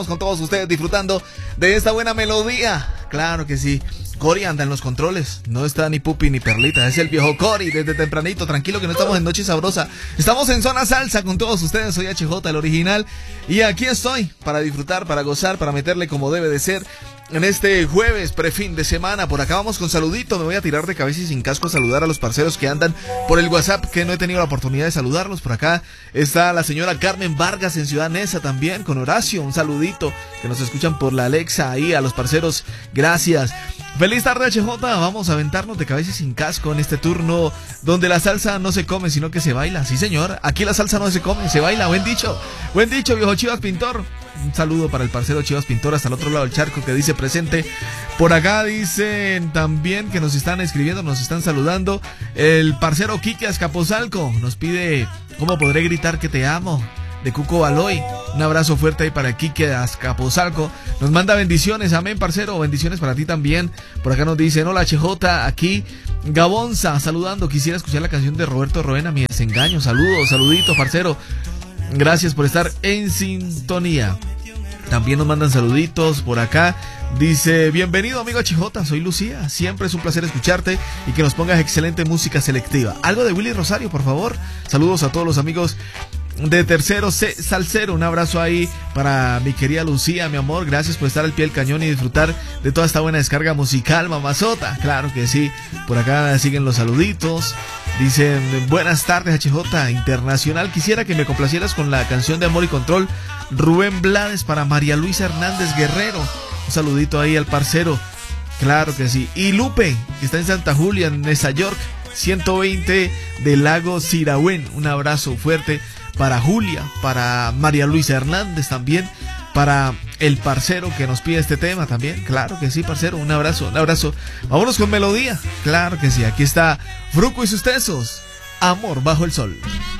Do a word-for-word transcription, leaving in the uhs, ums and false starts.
con todos ustedes disfrutando de esta buena melodía. Claro que sí. Cory anda en los controles. No está ni Pupi ni Perlita. Es el viejo Cory desde tempranito. Tranquilo que no estamos en Noche Sabrosa. Estamos en Zona Salsa con todos ustedes. Soy H J, el original. Y aquí estoy para disfrutar, para gozar, para meterle como debe de ser. En este jueves, prefin de semana, por acá vamos con saludito. Me voy a tirar de cabeza y sin casco a saludar a los parceros que andan por el WhatsApp, que no he tenido la oportunidad de saludarlos. Por acá está la señora Carmen Vargas en Ciudad Neza también, con Horacio. Un saludito, que nos escuchan por la Alexa ahí, a los parceros. Gracias. Feliz tarde, H J. Vamos a aventarnos de cabeza y sin casco en este turno donde la salsa no se come, sino que se baila. Sí, señor. Aquí la salsa no se come, se baila. Buen dicho. Buen dicho, viejo Chivas Pintor. Un saludo para el parcero Chivas Pintor hasta el otro lado del charco que dice presente. Por acá dicen también que nos están escribiendo, nos están saludando. El parcero Quique Azcapotzalco nos pide ¿cómo podré gritar que te amo? De Cuco Baloy. Un abrazo fuerte ahí para Quique Azcapotzalco. Nos manda bendiciones, amén, parcero. Bendiciones para ti también. Por acá nos dicen, hola H J, aquí Gabonza saludando. Quisiera escuchar la canción de Roberto Roena, Mi Desengaño. Saludos, saluditos, parcero. Gracias por estar en sintonía. También nos mandan saluditos por acá. Dice, bienvenido amigo H J, soy Lucía. Siempre es un placer escucharte y que nos pongas excelente música selectiva. Algo de Willy Rosario, por favor. Saludos a todos los amigos de Tercero C Salsero. Un abrazo ahí para mi querida Lucía, mi amor. Gracias por estar al pie del cañón y disfrutar de toda esta buena descarga musical, mamazota. Claro que sí. Por acá siguen los saluditos. Dicen, buenas tardes H J Internacional. Quisiera que me complacieras con la canción de Amor y Control, Rubén Blades, para María Luisa Hernández Guerrero. Un saludito ahí al parcero. Claro que sí. Y Lupe, que está en Santa Julia, en Nueva York, ciento veinte del lago Sirahuen. Un abrazo fuerte para Julia, para María Luisa Hernández también, para el parcero que nos pide este tema también. Claro que sí, parcero, un abrazo, un abrazo. Vámonos con melodía. Claro que sí, aquí está Fruco y sus tesos, Amor bajo el sol.